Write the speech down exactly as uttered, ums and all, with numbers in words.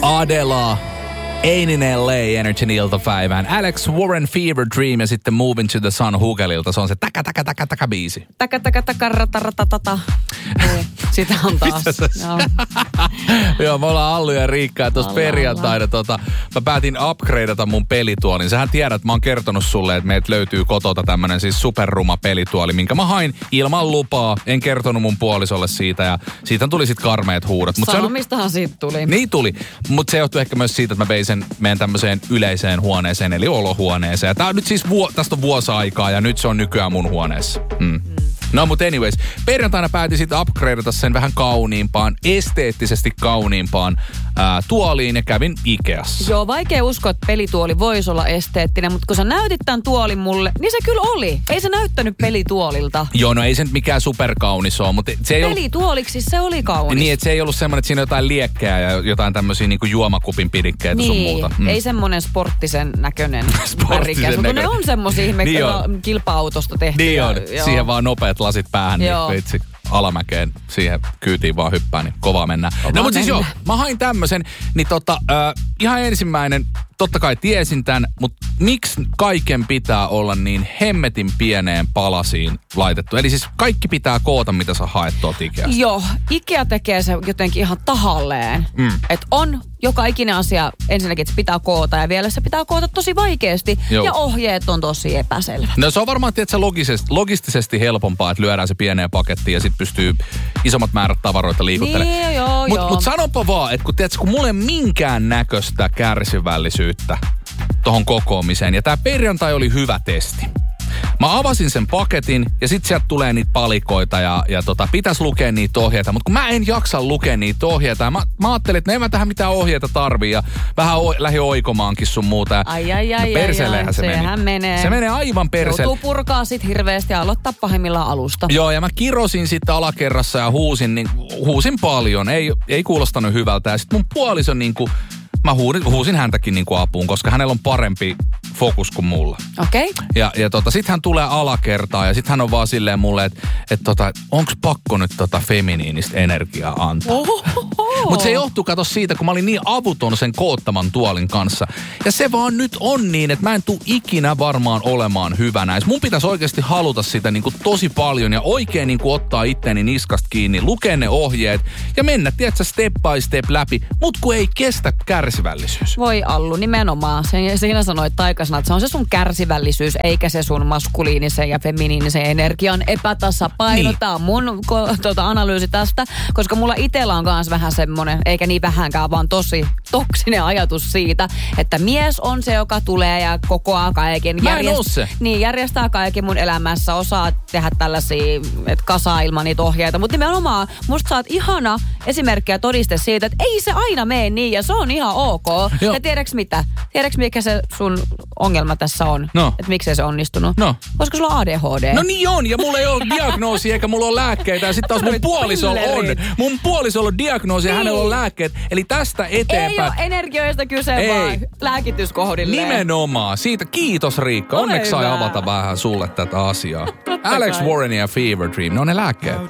Adela, Ain't in L A, Energy iltapäivään. Alex Warren, Fever Dream ja sitten Moving to the Sun Hugelilta. Se on se taka taka taka taka biisi. Taka taka taka rataratatata. Sitä on taas. Joo. Joo, me ollaan Allu ja Riikka ja tuossa perjantaina tota, mä päätin upgradeata mun pelituolin. Sähän tiedät, että mä oon kertonut sulle, että meiltä löytyy kotota tämmönen siis superruma pelituoli, minkä mä hain ilman lupaa. En kertonut mun puolisolle siitä ja siitä tuli sit karmeet huudot. Sanomistahan siitä tuli. Niin tuli, mutta se johtui ehkä myös siitä, että mä vein sen meidän tämmöiseen yleiseen huoneeseen, eli olohuoneeseen. Ja tää on nyt siis, vuo, tästä on vuosi aikaa ja nyt se on nykyään mun huoneessa. Mm. Mm. No mut anyways, perjantaina päätin sitten upgradeata sen vähän kauniimpaan, esteettisesti kauniimpaan ää, tuoliin ja kävin Ikeassa. Joo, vaikea uskoa, että pelituoli voisi olla esteettinen, mutta kun sä näytit tämän tuolin mulle, niin se kyllä oli. Ei se näyttänyt pelituolilta. Joo, no ei se nyt mikään superkaunis ole, mutta se ei pelituoliksi ollut... se oli kaunis. Niin, että se ei ollut semmoinen, että siinä on jotain liekkejä ja jotain tämmöisiä niinku juomakupin pidikkeitä niin, sun muuta. Mm. Ei semmoinen sporttisen näköinen värikäs, mutta ne on semmosia ihme, niin kilpa-autosta tehty. Niin on, joo. Siihen vaan nopeat lasit päähän, joo. Niin vitsi alamäkeen siihen kyytiin vaan hyppää, niin kovaa mennään. Kova no mutta siis joo, mä hain tämmösen, niin tota, äh, ihan ensimmäinen, totta kai tiesin tän, mutta miksi kaiken pitää olla niin hemmetin pieneen palasiin laitettu? Eli siis kaikki pitää koota, mitä sä haet tuolta Ikeasta. Joo, Ikea tekee se jotenkin ihan tahalleen. Mm. Että on joka ikinen asia ensinnäkin, että se pitää koota ja vielä se pitää koota tosi vaikeasti. Joo. Ja ohjeet on tosi epäselvät. No se on varmaan, että logisesti, logistisesti helpompaa, että lyödään se pieneen pakettiin ja sitten pystyy isommat määrät tavaroita liikuttelemaan. Niin, joo, Mut, joo. mut sanonpa vaan, että kun, tiedätkö, kun mulla ei minkään näköistä kärsivällisyyttä tohon kokoamiseen. Ja tää perjantai oli hyvä testi. Mä avasin sen paketin ja sit sieltä tulee niitä palikoita ja, ja tota, pitäis lukea niitä ohjeita. Mutta kun mä en jaksa lukea niitä ohjeita, mä, mä ajattelin, että ne ei mä tähän mitään ohjeita tarvii ja vähän o, lähi oikomaankin sun muuta. Ai ai ai, no perseleenhän ai, se meni. Sehän menee. Se menee aivan perselle. Joutuu purkaa sit hirveästi ja aloittaa pahimmillaan alusta. Joo, ja mä kirosin sitten alakerrassa ja huusin, niin, huusin paljon. Ei, ei kuulostanut hyvältä. Ja sit mun puolison niinku... Mä huusin, huusin häntäkin niinku apuun, koska hänellä on parempi fokus kuin mulla. Okei. Okay. Ja, ja tota, sit hän tulee alakertaan ja sit hän on vaan silleen mulle, että et tota, onks pakko nyt tota feminiinistä energiaa antaa. Mutta se johtuu, kato siitä, kun mä olin niin avuton sen koottaman tuolin kanssa. Ja se vaan nyt on niin, että mä en tuu ikinä varmaan olemaan hyvä näissä. Mun pitäisi oikeasti haluta sitä niinku tosi paljon ja oikein niinku ottaa itteni niskasta kiinni, lukea ne ohjeet ja mennä, tiedätkö, step by step läpi. Mut kun ei kestä kärsivällisyys. Voi Allu, nimenomaan. Sen, siinä sanoit taikasana, että se on se sun kärsivällisyys, eikä se sun maskuliinisen ja feminiinisen energian epätasapaino. Niin. Tämä on mun ko, tuota, analyysi tästä, koska mulla itsellä on myös vähän semmoinen, eikä niin vähänkään, vaan tosi toksinen ajatus siitä, että mies on se, joka tulee ja kokoaa kaiken. Mä en oo se. Niin, järjestää kaiken mun elämässä, osaa tehdä tällaisia, että kasaa ilman niitä ohjeita. Mutta nimenomaan, musta sä oot ihana esimerkki ja todiste siitä, että ei se aina mene niin ja se on ihan ok. Joo. Ja tiedäks mitä? Tiedäks mikä se sun ongelma tässä on? No. Että miksei se onnistunut? No. Koska sulla on A D H D. No niin on, ja mulla ei ole diagnoosi eikä mulla ole lääkkeitä. Ja sitten taas mun puolisolla on. Mun puolisolla on diagnoosi ja niin. Hänellä on lääkkeet. Eli tästä eteenpäin. Ei ole energioista kyse, ei. Vaan lääkityskohdilleen. Nimenomaan. Siitä kiitos Riikka. Onneksi sai avata vähän sulle tätä asiaa. Alex Warren ja Fever Dream, ne on ne lääkkeet.